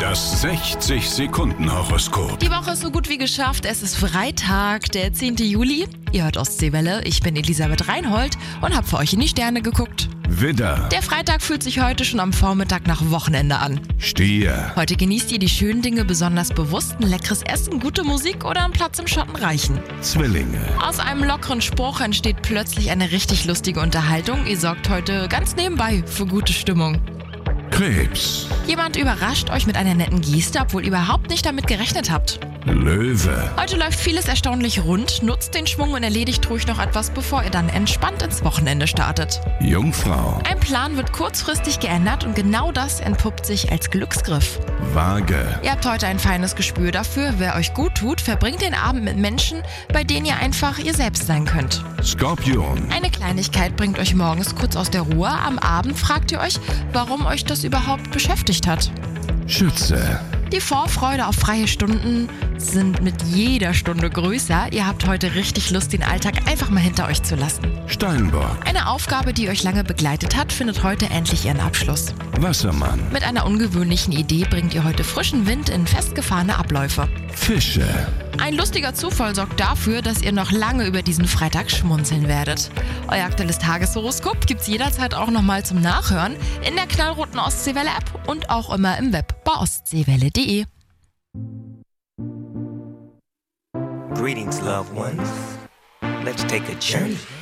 Das 60-Sekunden-Horoskop. Die Woche ist so gut wie geschafft. Es ist Freitag, der 10. Juli. Ihr hört Ostseewelle. Ich bin Elisabeth Reinhold und habe für euch in die Sterne geguckt. Widder, Der Freitag fühlt sich heute schon am Vormittag nach Wochenende an. Stier, Heute genießt ihr die schönen Dinge besonders bewusst. Ein leckeres Essen, gute Musik oder ein Platz im Schatten reichen. Zwillinge, Aus einem lockeren Spruch entsteht plötzlich eine richtig lustige Unterhaltung. Ihr sorgt heute ganz nebenbei für gute Stimmung. Krebs, Jemand überrascht euch mit einer netten Geste, obwohl ihr überhaupt nicht damit gerechnet habt. Löwe, Heute läuft vieles erstaunlich rund. Nutzt den Schwung und erledigt ruhig noch etwas, bevor ihr dann entspannt ins Wochenende startet. Jungfrau, Ein Plan wird kurzfristig geändert und genau das entpuppt sich als Glücksgriff. Waage, Ihr habt heute ein feines Gespür dafür, wer euch gut tut. Verbringt den Abend mit Menschen, bei denen ihr einfach ihr selbst sein könnt. Skorpion, Eine Kleinigkeit bringt euch morgens kurz aus der Ruhe. Am Abend fragt ihr euch, warum euch das überhaupt beschäftigt hat. Schütze, Die Vorfreude auf freie Stunden sind mit jeder Stunde größer. Ihr habt heute richtig Lust, den Alltag einfach mal hinter euch zu lassen. Steinbock, Eine Aufgabe, die euch lange begleitet hat, findet heute endlich ihren Abschluss. Wassermann, Mit einer ungewöhnlichen Idee bringt ihr heute frischen Wind in festgefahrene Abläufe. Fische. Ein lustiger Zufall sorgt dafür, dass ihr noch lange über diesen Freitag schmunzeln werdet. Euer aktuelles Tageshoroskop gibt's jederzeit auch nochmal zum Nachhören in der knallroten Ostseewelle-App und auch immer im Web bei ostseewelle.de. Greetings, loved ones. Let's take a journey.